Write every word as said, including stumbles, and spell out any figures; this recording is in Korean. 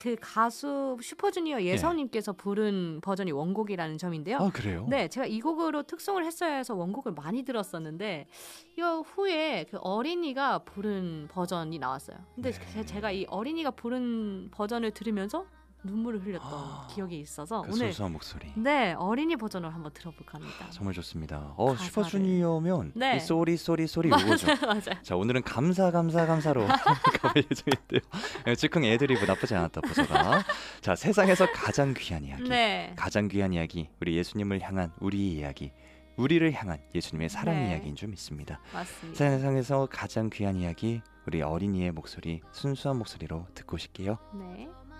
그 가수 슈퍼주니어 예성님께서 부른 버전이 원곡이라는 점인데요. 아, 그래요? 네, 제가 이 곡으로 특송을 했어야 해서 원곡을 많이 들었었는데 이 후에 그 어린이가 부른 버전이 나왔어요. 근데 네. 제가 이 어린이가 부른 버전을 들으면서 눈물을 흘렸던 아, 기억이 있어서 그 오늘 소소한 목소리. 네, 어린이 버전을 한번 들어볼까 합니다. 정말 좋습니다. 어, 가사를. 슈퍼주니어면 네. 이 쏘리 쏘리 쏘리 맞아요, 이거죠. 맞아요. 자, 오늘은 감사 감사 감사로 가볼 예정인데요. 네, 즉흥 애드리브 나쁘지 않았다 보소가. 자, 세상에서 가장 귀한 이야기. 네. 가장 귀한 이야기. 우리 예수님을 향한 우리의 이야기. 우리를 향한 예수님의 사랑 네. 이야기인 줄 믿습니다. 맞습니다. 세상에서 가장 귀한 이야기. 우리 어린이의 목소리, 순수한 목소리로 듣고 오실게요. 네.